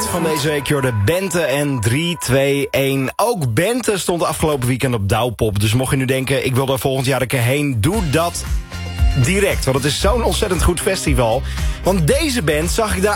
hit van deze week, joh, de Bente en 3, 2, 1. Ook Bente stond afgelopen weekend op Douwpop. Dus mocht je nu denken, ik wil daar volgend jaar een keer heen, doe dat direct. Want het is zo'n ontzettend goed festival. Want deze band zag ik daar